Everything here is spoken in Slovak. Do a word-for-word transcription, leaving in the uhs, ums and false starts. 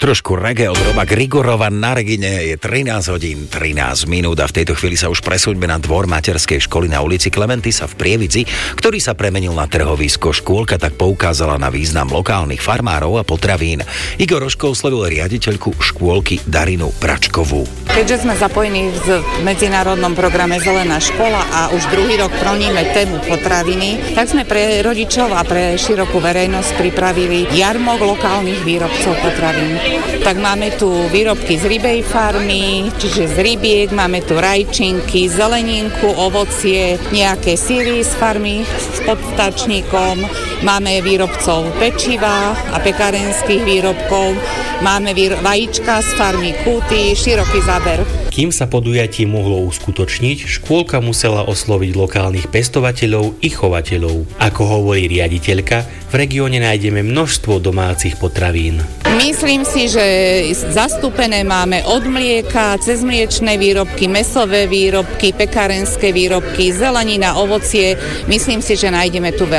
Trošku reggae od Roba Grigorova na Regine. Je trinásť hodín trinásť minút a v tejto chvíli sa už presúďme na dvor materskej školy na ulici Klementisa v Prievidzi, ktorý sa premenil na trhovisko. Škôlka tak poukázala na význam lokálnych farmárov a potravín. Igor Rožko oslovil riaditeľku škôlky Darinu Pračkovú. Keďže sme zapojení v medzinárodnom programe Zelená škola a už druhý rok proníme tému potraviny, tak sme pre rodičov a pre širokú verejnosť pripravili jarmok lokálnych výrobcov potravín. Tak máme tu výrobky z rybej farmy, čiže z rybiek, máme tu rajčinky, zeleninku, ovocie, nejaké syry z farmy s podstačníkom, máme výrobcov pečiva a pekárenských výrobkov, máme výro- vajíčka z farmy Kúty, široký záber. Kým sa podujatí mohlo uskutočniť, škôlka musela osloviť lokálnych pestovateľov i chovateľov. Ako hovorí riaditeľka, v regióne nájdeme množstvo domácich potravín. Myslím si, že zastúpené máme od mlieka, cez mliečne výrobky, mäsové výrobky, pekárenské výrobky, zelenina, ovocie. Myslím si, že nájdeme tu veľa.